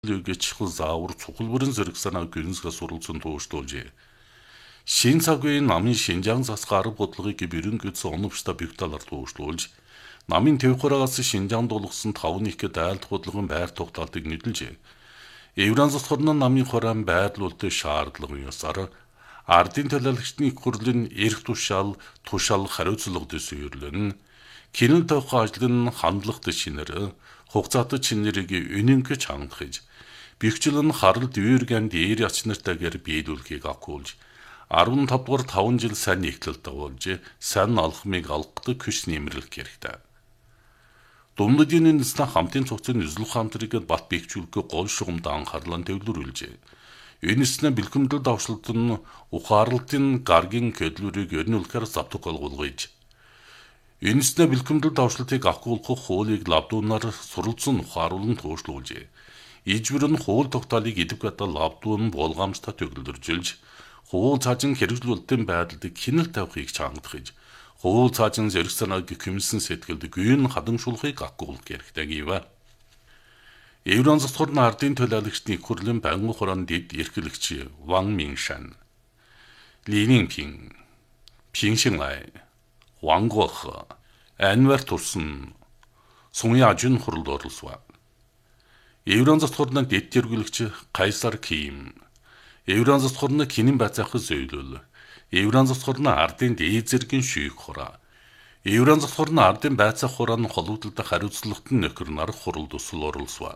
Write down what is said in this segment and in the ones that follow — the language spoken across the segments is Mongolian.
төлөвлөгөөг чихэл заавар цуглбарын зэрэг санаа гэрнсгээ суралцсан тууштуулжээ. Шин цаг үеийн намын Шинжаан засгийн арга бодлогыг бэрэнгэц оновчтой бигталаар тууштуулж, намын төвхөрөөс Шинжаанд дуулгасан 5-1 айлт бодлогын байр тогтоолтыг нийлжээ. Евразис хорны намын хорон байрлуулалтын шаардлагын ёсоор ардын төлөөлөгчдийн их хурлын эрх тушаал хариуцлага дэсвэрлэн кино тохио ажлын хандлагатай шинээр хугацаатай чинэрийг үнэнхэж хангахж бэхжил нь харалт үйргэн дээр яч нартайгаар биелүүлэхийг акуулж 15 дугаар 5 жил сайн нэгтлэлт дагуулж сайн алхмыг алгахдаг хүч нэмрэлх хэрэгтэй. Думдадын нэснэ хамтын цогцын үзлэх хамтрыг бат бэхжүүлэхээ гол шугамд анхаарлаа төвлөрүүлжээ. Энэснэ бэлгэмдэл давшлалт нь ухаарлалтын гаргийн көдлөрийг өрнүүлэхээр завтаг олгуулгаж Энэснэ бэлгэмдэл давшлалтыг акуулах хуулийг лавдуунаар суралцсан ухааруулан туушлуулжээ. Ижбэр нь хууль тогтоолыг идэвхтэй лавдуун болгоомжтой төгөлдөржилж, хууль цаажин хэрэгжүүлэлтийн байдалд хяналт тавихыг чангадахж, хууль цаажин зэрэг санааг хэмсэн сэтгэлд гүйн хадамшуулахыг акуулах хэрэгтэй гэв. Евразис хорны ардын төлөөлөгчдийн их хурлын байнгын хорон дэд эрхлэгч Ван Миншан, Ли Нингпин, Пин Шинлай, Ван Гохо, Анвар Тусан, Сун Яжун хуралд оролцов. Евразис хорны дэд эрхлэгч Кайсар Ким, Евразис хорны кинэн байцаах зөвлөл, Евразис хорны ардын дээд зэргийн шүйх хороо, Евразис хорны ардын байцаах хороо холбогдлолтой хариуцлагатай нөхөр нар хуралд усал оролцов.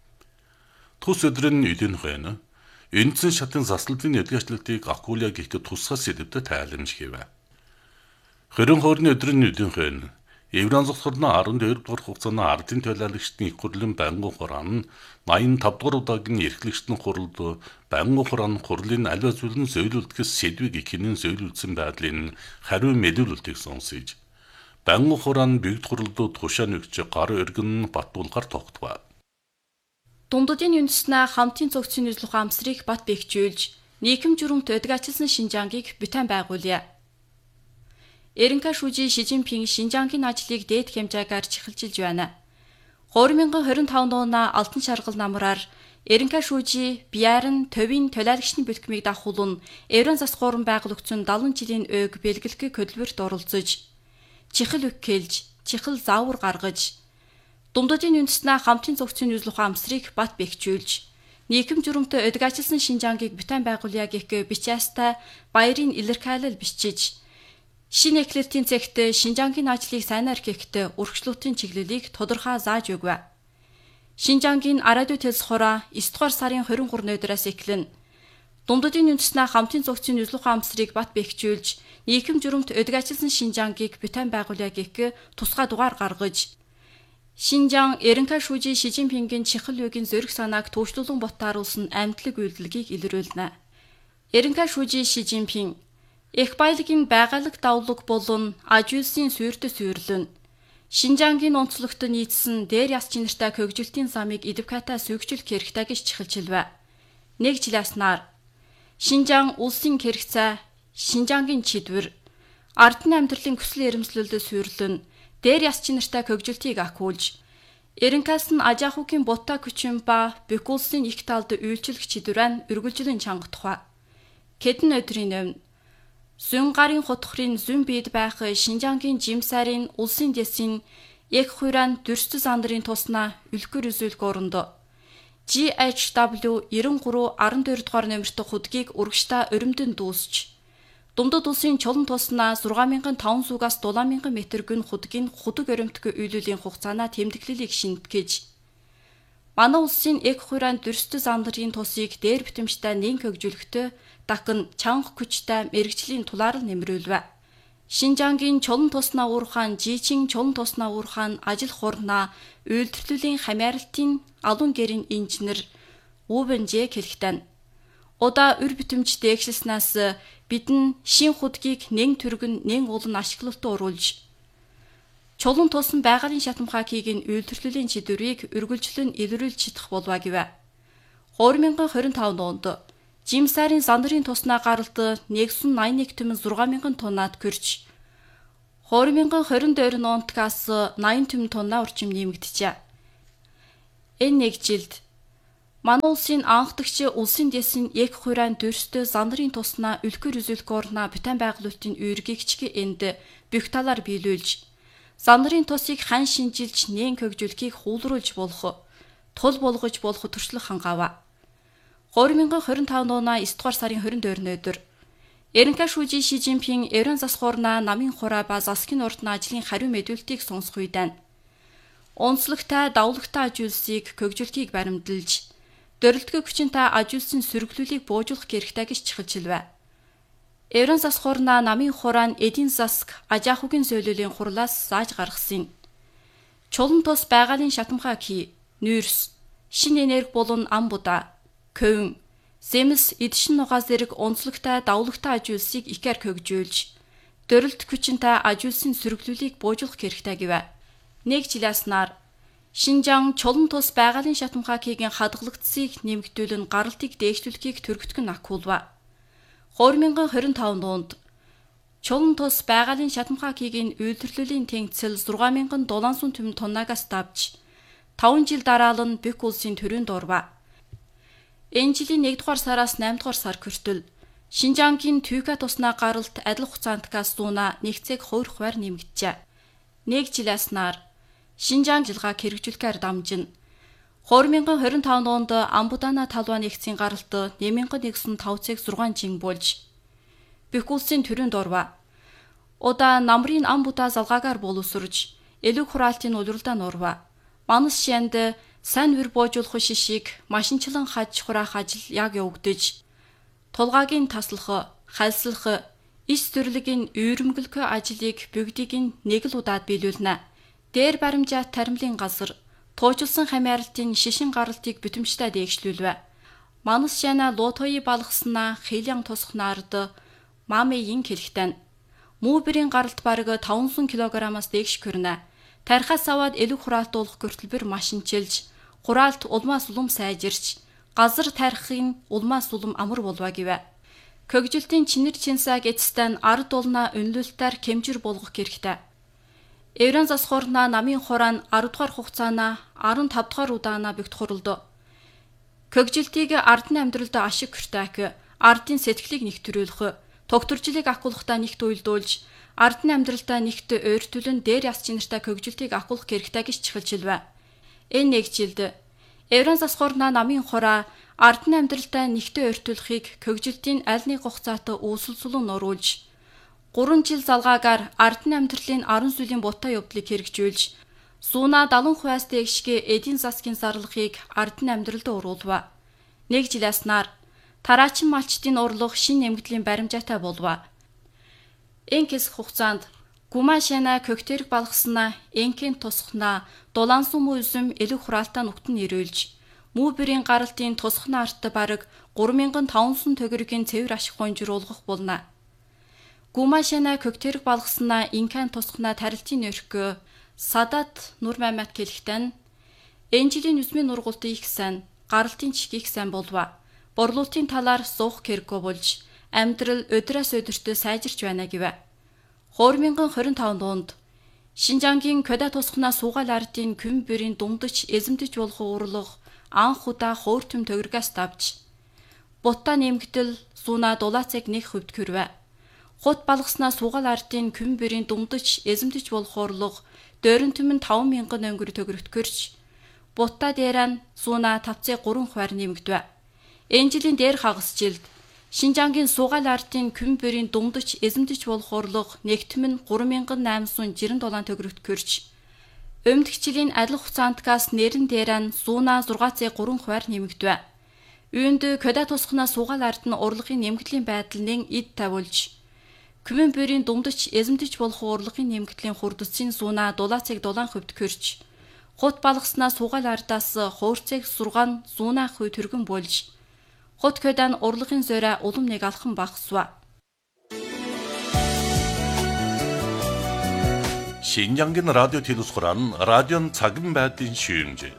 Тус өдрийн эдийн хойно үндсэн шатын заслалтын эдгэжлэлтийг акууля гихт тусгай сэдвтэй тайлбарж хийв. Хорин хоорны өдрийн эдийн хойно Евразис хорны 12 дугаар хугацааны ардын төлөөлөгчдийн их хурлын байнгын хорон 85 дугаар удаагийн эрхлэгчдийн хуралд байнгын хорон хурлын аливаа зүйлэн зөвлөлдөхөс сэдвийг хинэн зөвлөлдсөн байдлын хариу мэдүүлэлтийг сонсож байнгын хорон бэгд хуралд тушаа нэгж гар өргөн батуулгаар тогтвоо. Думдадын үндэснэ хамтын цогцын үзлэх амсрыг бат бэхжүүлж, нийгэм журамт өдгачилсан Шинжаангийг бүтэн байгуулъя. Эренка шүүжи Шижинпин Шинжаангийн ажлыг дээд хэмжээгээр чихэлжилж байна. 2025 онд Алтан шаргал намраар Эренка шүүжи Биарн төвийн төлөөлөгчдийн бүлтгэмийг дагуулн Евразис хорон байгуулагдсан 70 жилийн өг бэлгэлгүй хөдөлмөрт оролцож, чихэл өгкэлж, чихэл заавар гаргаж, Думдадын үндэснэ хамтын цогцын үзлэх амсрыг бат бэхжүүлж, нийгэм журамтай өдгачилсан Шинжаангийг бүтэн байгуулъя гэх бичээстай баярын илэрхийлэл бичиж, шинэ экспертийн цэгт Шинжаангийн ажлыг сайнаар хийхэд өргөжлөлтийн чиглэлийг тодорхой зааж өгв. Шинжаангийн радио телс хороо 9 дугаар сарын 23 өдрөөс эхлэн Думдадын үндэснэ хамтын цогцын үзлэх амсрыг бат бэхжүүлж, нийгэм журамт өдгачилсан Шинжаангийг бүтэн байгуулъя гэх тусгай дугаар гаргаж, Шинжаан Эренка шүүжи Шижинпингийн чихэл үеийн зөрөх санааг төвчлүүлэн ботааруулсан амьдлаг үйлдэлгийг илрүүлнэ. Эренка шүүжи Шижинпин их баялагын байгалаг давлаг болон аж үйлсийн суурьтай суйрлэн Шинжаангийн онцлогт нийцсэн дээр яс чинартай хөгжилтийн замыг идэвхтэй сүйгжүүлэх хэрэгтэй гэж чихэлжилвэ. Нэг жил яснаар Шинжаан улсын хэрэгцээ, Шинжаангийн чидвэр, ардны амьдралын хүсэл эрмэлзлүүдэд суйрлэн дээр яс чинартай хөгжилтийг акуулж, Эренкас нь аж ахуйн бута күчин ба бүх улсын их талд үйлчлэх чидвэрэн үргэлжлэн чангадах. Хэдэн өдрийн өмнө Зүүн гарын хотхрын зүүн бийд байх Шинжаангийн жимсарын улсын дэсийн яг хуйран дүрстэ зандарын туснаа үлгэр үзүүлэх оронд GHW 93 12 дугаар номертой худгийг урагштай өрөмдөнд дүүсч, Думдад улсын чулан туснаа 6500-аас 7000 м гүн худгийн худаг өрөмтгөө үйлүүлийн хугацаанаа тэмдэглэлийг шинтгэж, манай улсын яг хуйран дүрстэ зандарын тусыг дээр битэмжтэй нэн хөгжүүлэхдээ дахин чанга хүчтэй мэрэгжлийн тулаарл нэмрүүлвэ. Шинжаангийн чулан туснаа уурхаан жичин чулан туснаа уурхаан ажил хурнаа үйлдвэрлэлийн хамааралтын алун гэрийн инженер Увенжэ хэлэхтэн. Удаа өр битэмж дээгшилснаас бидэн шин худгийг нэн түргэн нэн улан ашиглалтад оруулж, чулан тусан байгалийн шатамхагийг нь үйлдвэрлэлийн чидвэрийг үргэлжлэн илрүүлж чадах болов гэв. 2025 онд Жимсарын зандарын туснаа гаралт нэгсэн 81 түмэн 6000 тоннад хүрч 2022 ондгаас 80 түмэн тонна орчим нэмэгдэжээ. Энэ нэг жилд Манай улсын анхдагч улсын дэсэн яг хуурайн дөрстөө зан нарын туснаа үлгэр үзүүлгөөрнө бүтэн байгуулалтын үүргийгчги энд бүх талаар биелүүлж зан нарын тусыг хан шинжилж нээн хөгжүүлэхийг хуулруулж болох тул болгож болох төршлөх хангава. 2025 оны 9 дугаар сарын 22-ны өдөр Эренка шүүжи Ши Жинпин Еврон засхуурна намын хураа ба засгийн урдны ажлын хариу мэдүүлэлтийг сонсох үедэн онцлогтой давлагтай аж үйлсийг хөгжүүлэхийг баримдалж дөрөлтгөө хүчинтэй аж үйлсийн сөрөглүүлийг буужуулах хэрэгтэй гэж чихэлжилвэ. Еврон засхуурна намын хураан эдийн засаг ажаахугийн зөвлөлийн хурлаас зааж гаргасан. Чулан тус байгалийн шатамхаа ки, нүүрс, шин энерги болон ам буда, көвн, сэмс эдшин нугаас зэрэг онцлогтой давлагтай аж үйлсийг ихээр хөгжүүлж, дөрөлт хүчинтэй аж үйлсийн сөрөглүүлийг буужуулах хэрэгтэй гэвэ. Нэг жиляснаар Шинжаан чулан тус байгалийн шатамхаагийн хадгалагдсыг нэмэгдүүлэн гаралтыг дээшлүүлэхийг төрөгдөх нь акулва. 2025 онд чулан тус байгалийн шатамхаагийн үйлдвэрлэлийн тэнгисэл 6000 долларын төмөн тоннагаас давж 5 жил дараалан бүх улсын төрийн дурва. Энэ жилийн 1 дугаар сараас 8 дугаар сар хүртэл Шинжаангийн Түйка туснаа гаралт адил хугацаантгаас зуна нэгцэг 2 хувиар нэмэгджээ. Нэг жиляснаар Шинжаан жилгаа хэрэгжүүлэхээр дамжин 2025 онд Амбудана талбай нэгцийн гаралт нэмэнгэн нэгсэн 5,6 жин болж бүх улсын төрийн дурва. Удаа намрын Амбуда залгаагаар боловсрж элэг хураалтын улирлаа нурва. Манас шэнд сайн үр боожуулах шишиг машинчлан хаж хураах ажил яг явагдаж тулгаагийн таслах, хальслах, ис төрөлгийн үйрэмгэлгүй ажлыг бүгдийг нэг л удаад биелүүлнэ. Дээр баримжаа таримлын газар туужулсан хамааралтын шишин гаралтыг бүтэмжтэй дээгшлүүлвэ. Манас шана луутои балгаснаа хилyan тусахнаард мамын хэлхтэн. Мүүбэрийн гаралт бараг 500 кг-аас дээш хүрнэ. Тархаас аваад элэг хураалтуулах гөртөлбөр машинчилж, хураалт улмаас улам сайжирч, газар тархын улмаас улам амар болва гэвэ. Хөгжилтийн чинэр чинсаг эцэстэн ард улнаа өнлөлтээр хэмжир болгох хэрэгтэй. Еврон засхуурна намын хураан 10 дугаар хугацаана 15 дугаар удаана бэгт хуралд. Хөгжилтийг ардны амьдралд ашиг хүртээх, ардын сэтгэлийг нэгтрүүлэх, тогтворжлыг акуулахтаа нэгт уйлдуулж, ардны амьдралдаа нэгт ойртуулан дээр яс чинартай хөгжилтийг акуулах хэрэгтэй гэж чихэлжилвэ. Энэ нэг жилд Еврон засхуурна намын хураа ардны амьдралдаа нэгт ойртуулахыг хөгжилтийн аль нэг хугацаатай үүсэлцүүлэн оруулж 3 жил залгаагаар ардны амьдралын 10 сүлийн бутаа явдлыг хэрэгжүүлж, сууна 70%-аас дээшгээ эдийн засгийн зарлахыг ардны амьдралд оруулва. Нэг жил яснаар тараачин малчдын урлах шин нэмэгдлийн баримжаатай болва. Энэ хэсэг хугацаанд гумаа шана коктерик балгаснаа, энкен тусахнаа, дулаан сүм үзэм элэг хураалтаа нүгтэн ирүүлж, мүүбэрийн гаралтын тусахны арт бараг 3500 төгрөгийн цэвэр ашиг гонжруулах болно. Гумашана коктерик балгаснаа инкан тусахнаа тарилтын өрхгөө садат нур мамат хэлэхтэн энэ жилийн нүсмийн нургуултын их сайн гаралтын чих их сайн болва. Борлуулалтын талаар суух хэрэггүй болж амьдрал өдрөөс өдөртөө сайжирч байна гэвэ. 2025 онд Шинжаангийн Кода тусахнаа суугаал ардын күм бүрийн дундаж эзэмдэж болох урлах анх удаа хөөртөм төгрөгөөс давж бутта нэмэгдэл сууна дулаацыг 1% хүрвэ. Хут балгаснаа суугаал ардын күм бүрийн дундаж эзэмдэж болох урлах дөрөн төмөн 5,000 өнгөр төгрөгт көрч бутта дээрэн сууна 5,3 хувиар нэмэгдэв. Энэ жилийн дээр хагас жилд Шинжаангийн суугаал ардын күм бүрийн дундаж эзэмдэж болох урлах нэгтмэн 3,867 төгрөгт көрч өмдөгчлийн адил хугацаантгаас нэрэн дээрэн сууна 6,3 хувиар нэмэгдэв. Үүнд Кода тусахнаа суугаал ард нь урлагийн нэмэгдлийн байдлын эд тавиулж Күмэн бүрийн дундаж эзэмдэж болох урлагийн нэмэгдлийн хурдцын сууна дулаацыг 7% көрч хут балгаснаа суугаал ардаас хуурцыг 6 сууна хувь төргөн болж хут Кодан урлагийн зөөрэ улам нэг алхан багсва. Шинжаангийн радио телевизхуран радион цагын байдлын шүүмж.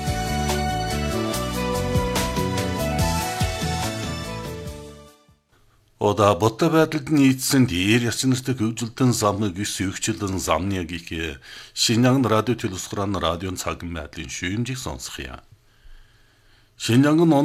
Ода бота байдалд нийцсэн дээр ясчнартай хөгжилтэн замыг сүйгчлэн замны гих Шинжаан радио телевизхуран радион цагын байдлын шүүмжийг сонсох юм. Шинжанг нь